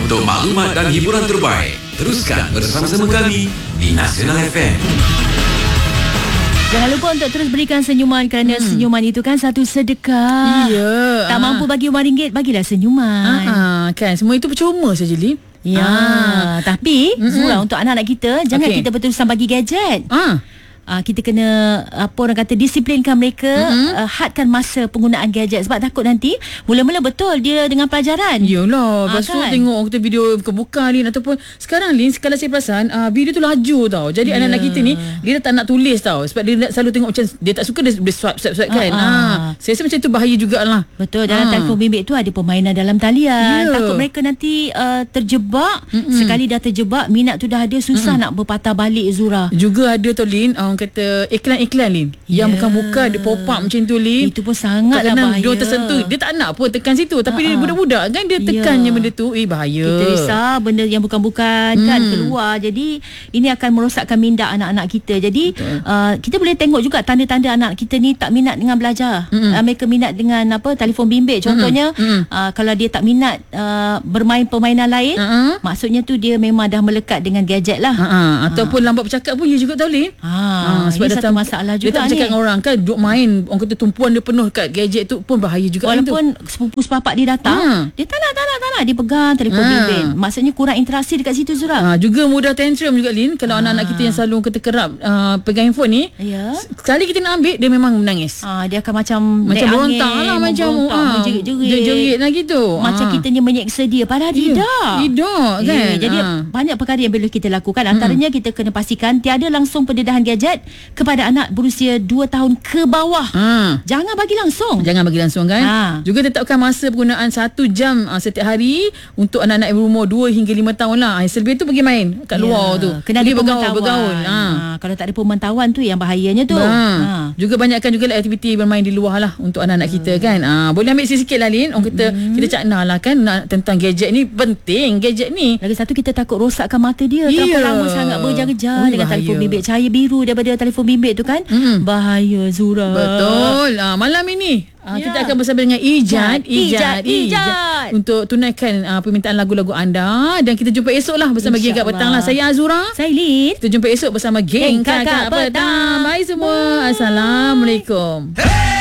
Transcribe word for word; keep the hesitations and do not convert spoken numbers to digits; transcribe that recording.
Untuk maklumat dan hiburan terbaik, teruskan bersama-sama kami di Nasional F M. Jangan lupa untuk terus berikan senyuman, kerana hmm. senyuman itu kan satu sedekah. Ya. Tak mampu bagi wang ringgit, bagilah senyuman. Ah, kan semua itu percuma saja, Lin. Ya, ah. tapi mm-mm. Zura, untuk anak-anak kita, jangan okay. kita berterusan bagi gadget. Ah. Uh, kita kena apa orang kata disiplinkan mereka, mm-hmm. uh, hadkan masa penggunaan gadget, sebab takut nanti mula-mula betul dia dengan pelajaran. Yalah, lepas tu uh, kan? tengok kita video buka-buka, Lin, ataupun sekarang, Lin, kalau saya perasan uh, video tu laju tau. Jadi yeah. anak-anak kita ni dia dah tak nak tulis tau, sebab dia nak selalu tengok macam dia tak suka, dia boleh swipe swipe swipe kan. Uh-huh. Ha, saya rasa macam tu bahaya jugalah. Betul, dalam uh. telefon bimbit tu ada permainan dalam talian. Yeah. Takut mereka nanti uh, terjebak. Mm-mm. Sekali dah terjebak, minat tu dah ada, susah Mm-mm. nak berpatah balik, Zura. Juga ada tu, Lin, uh, kata iklan-iklan, Lin, yeah. yang bukan-bukan dia pop up macam tu, Lin. Itu pun sangatlah bahaya. Dia tersentuh, dia tak nak pun tekan situ, tapi uh-huh. dia budak-budak kan, dia tekan je yeah. benda tu. Eh, bahaya. Kita risau benda yang bukan-bukan hmm. kan keluar. Jadi ini akan merosakkan minda anak-anak kita. Jadi uh, kita boleh tengok juga tanda-tanda anak kita ni tak minat dengan belajar. Hmm. Uh, mereka minat dengan apa, telefon bimbit contohnya. Hmm. Uh, kalau dia tak minat uh, bermain permainan lain, uh-huh. maksudnya tu dia memang dah melekat dengan gadget lah. Uh-huh. Ataupun uh. lambat bercakap pun dia juga tahu, Lin. Ha, uh, sebab ini satu masalah juga. Dia tak bercakap dengan orang kan, duduk main, orang kata tumpuan dia penuh kat gadget tu pun bahaya juga. Walaupun sepupu sepapak dia datang, ha. dia tak nak, tak nak, tak nak, dia pegang telefon ha. bimbit. Maksudnya kurang interaksi dekat situ, Zura. Ha, juga mudah tantrum juga, Lin. Kalau ha. anak-anak kita yang selalu kata kerap uh, pegang handphone ni, ya. sekali kita nak ambil, dia memang menangis. Ha, dia akan macam macam berontak lah, macam ha, jerit-jerit lah gitu. Macam ha. kita ni menyeksa dia, padahal yeah. tidak. Tidak kan. Eh, jadi ha. banyak perkara yang boleh kita lakukan. Antaranya hmm. kita kena pastikan tiada langsung pendedahan gadget kepada anak berusia dua tahun ke bawah. Ha. Jangan bagi langsung. Jangan bagi langsung kan. Ha. Juga tetapkan masa penggunaan satu jam uh, setiap hari untuk anak-anak yang berumur dua hingga lima tahun lah. Selebih tu pergi main kat yeah. luar tu. Kena ada pemantauan. Bergaul. Ha. Ha. Kalau tak ada pemantauan tu yang bahayanya tu. Ha. Ha. Juga banyakkan juga aktiviti bermain di luar lah untuk anak-anak ha. kita kan. Ha. Boleh ambil sikit-sikit lah, Lin. Orang kata hmm. kita cakna lah kan tentang gadget ni. Penting gadget ni. Lagi satu, kita takut rosakkan mata dia. Terlalu yeah. lama sangat berjar-jar oh, dengan bahaya. Telefon bimbit. Cahaya biru daripada telefon bimbit tu kan. Hmm. Bahaya, Zura. Betul. Ha, malam ini ha, ya. kita akan bersama dengan Ijat, Ijat, Ijat, Ijat untuk tunaikan uh, permintaan lagu-lagu anda. Dan kita jumpa esok lah bersama Geng Kakak Petang lah. Saya Azura. Saya Lin. Kita jumpa esok bersama Geng Kakak Petang. Bye semua. Assalamualaikum. Hey!